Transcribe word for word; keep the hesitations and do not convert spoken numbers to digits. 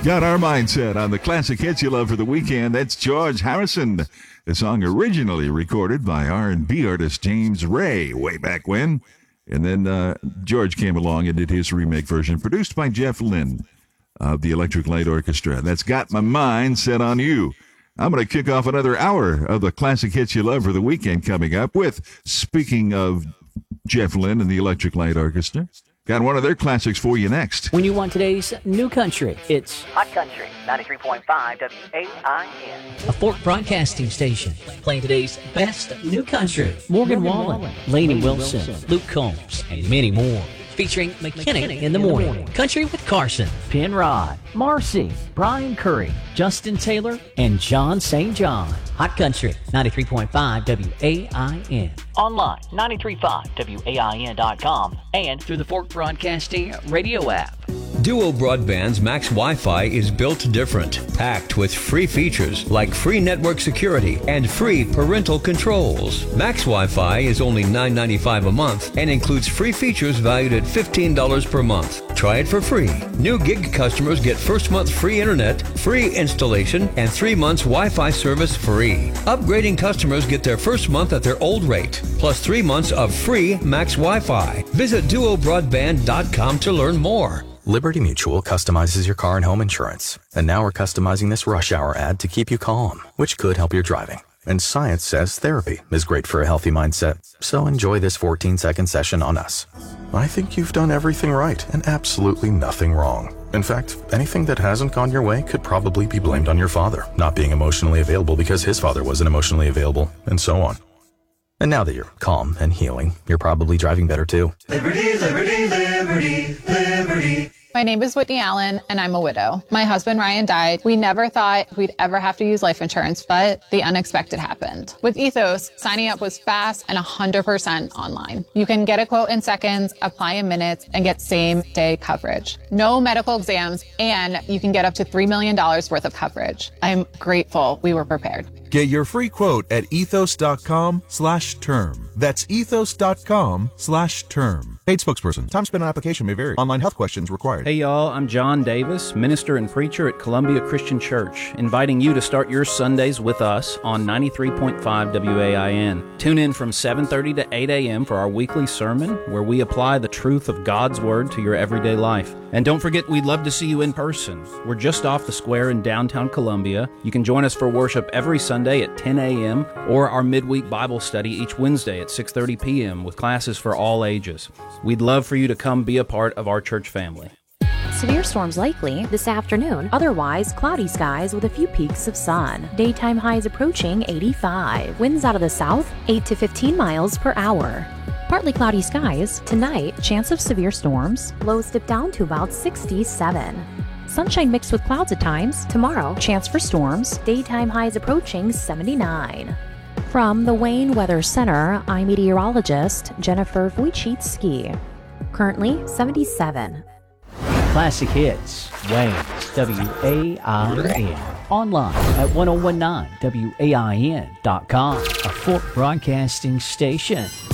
Got our mindset on the classic hits you love for the weekend. That's George Harrison. The song originally recorded by R and B artist James Ray way back when. And then uh, George came along and did his remake version, produced by Jeff Lynne of the Electric Light Orchestra. That's Got My Mind Set on You. I'm going to kick off another hour of the classic hits you love for the weekend coming up with, speaking of Jeff Lynne and the Electric Light Orchestra, got one of their classics for you next. When you want today's new country, it's Hot Country, ninety-three point five W A I N. a Fork Broadcasting station, playing today's best new country. Morgan, Morgan Wallen, Wallen, Lainey Wilson, Wilson, Luke Combs, and many more. Featuring McKinnon, McKinnon in the morning. morning, Country with Carson, Penrod, Marcy, Brian Curry, Justin Taylor, and John Saint John. Hot Country, ninety-three point five W A I N. Online, nine three five W A I N dot com, and through the Fork Broadcasting radio app. Duo Broadband's Max Wi-Fi is built different, packed with free features like free network security and free parental controls. Max Wi-Fi is only nine ninety-five a month and includes free features valued at fifteen dollars per month. Try it for free. New gig customers get first month free internet, free installation, and three months Wi-Fi service free. Upgrading customers get their first month at their old rate, plus three months of free Max Wi-Fi. Visit duo broadband dot com to learn more. Liberty Mutual customizes your car and home insurance. And now we're customizing this rush hour ad to keep you calm, which could help your driving. And science says therapy is great for a healthy mindset. So enjoy this fourteen second session on us. I think you've done everything right and absolutely nothing wrong. In fact, anything that hasn't gone your way could probably be blamed on your father, not being emotionally available because his father wasn't emotionally available, and so on. And now that you're calm and healing, you're probably driving better too. Liberty, liberty, liberty, liberty. My name is Whitney Allen, and I'm a widow. My husband, Ryan, died. We never thought we'd ever have to use life insurance, but the unexpected happened. With Ethos, signing up was fast and one hundred percent online. You can get a quote in seconds, apply in minutes, and get same-day coverage. No medical exams, and you can get up to three million dollars worth of coverage. I'm grateful we were prepared. Get your free quote at ethos.com slash term. That's ethos.com slash term. Paid spokesperson. Time spent on application may vary. Online health questions required. Hey y'all, I'm John Davis, minister and preacher at Columbia Christian Church, inviting you to start your Sundays with us on ninety-three point five W A I N. Tune in from seven thirty to eight a.m. for our weekly sermon, where we apply the truth of God's Word to your everyday life. And don't forget, we'd love to see you in person. We're just off the square in downtown Columbia. You can join us for worship every Sunday at ten a.m. or our midweek Bible study each Wednesday at six thirty p.m. with classes for all ages. We'd love for you to come be a part of our church family. Severe storms likely this afternoon. Otherwise, cloudy skies with a few peaks of sun. Daytime highs approaching eighty-five. Winds out of the south, eight to fifteen miles per hour. Partly cloudy skies. Tonight, chance of severe storms. Lows dip down to about sixty-seven. Sunshine mixed with clouds at times. Tomorrow, chance for storms. Daytime highs approaching seventy-nine. From the Wayne Weather Center, I'm meteorologist Jennifer Wojcicki. Currently seventy-seven. Classic Hits, Wayne, W A I N. Online at ten nineteen W A I N dot com. A Fork Broadcasting station.